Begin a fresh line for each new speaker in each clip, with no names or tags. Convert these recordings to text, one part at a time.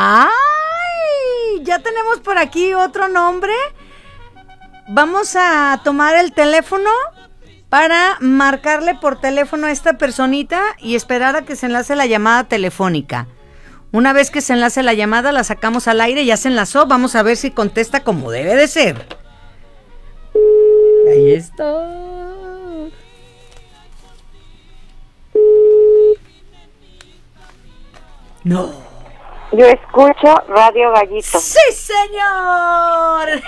¡Ay! Ya tenemos por aquí otro nombre. Vamos a tomar el teléfono para marcarle por teléfono a esta personita y esperar a que se enlace la llamada telefónica. Una vez que se enlace la llamada, la sacamos al aire, ya se enlazó, vamos a ver si contesta como debe de ser. Ahí está. No.
Yo escucho Radio Gallito.
¡Sí, señor!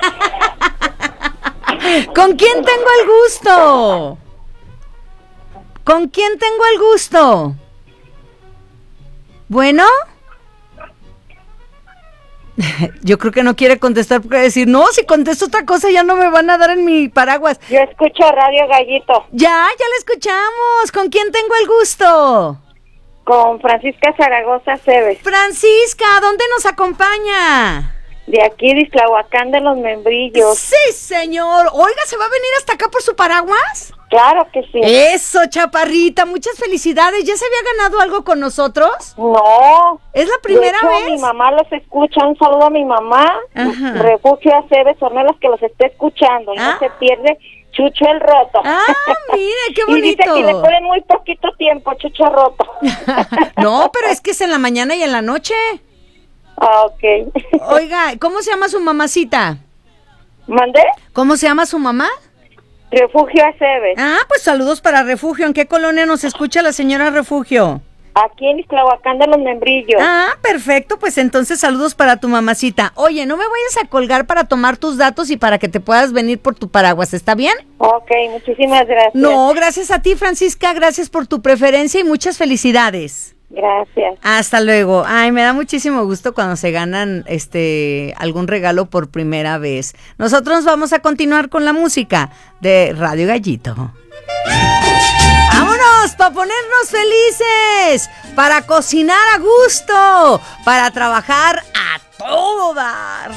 ¿Con quién tengo el gusto? ¿Con quién tengo el gusto? ¿Bueno? Yo creo que no quiere contestar porque decir, no, si contesto otra cosa ya no me van a dar en mi paraguas.
Yo escucho Radio Gallito.
Ya la escuchamos. ¿Con quién tengo el gusto?
Con Francisca Zaragoza Cebes.
Francisca, ¿dónde nos acompaña?
De aquí, de Islahuacán de los Membrillos.
Sí, señor. Oiga, ¿se va a venir hasta acá por su paraguas?
Claro que sí.
Eso, chaparrita, muchas felicidades. ¿Ya se había ganado algo con nosotros?
No.
¿Es la primera
de hecho,
vez?
Mi mamá los escucha. Un saludo a mi mamá.
Ajá.
Refugio Aceves Ornelas, que los esté escuchando. Y no se pierde Chucho el Roto.
Ah, mire, qué bonito.
Y dice que le ponen muy poquito tiempo, Chucho Roto.
No, pero es que es en la mañana y en la noche.
Ah, ok.
Oiga, ¿cómo se llama su mamacita?
¿Mandé?
¿Cómo se llama su mamá?
Refugio Aceves.
Ah, pues saludos para Refugio. ¿En qué colonia nos escucha la señora Refugio?
Aquí en Islahuacán de los Membrillos.
Ah, perfecto, pues entonces saludos para tu mamacita. Oye, no me vayas a colgar para tomar tus datos y para que te puedas venir por tu paraguas, ¿está bien?
Ok, muchísimas gracias.
No, gracias a ti, Francisca, gracias por tu preferencia y muchas felicidades.
Gracias.
Hasta luego. Ay, me da muchísimo gusto cuando se ganan algún regalo por primera vez. Nosotros vamos a continuar con la música de Radio Gallito. ¡Vámonos! Para ponernos felices, para cocinar a gusto, para trabajar a todo dar.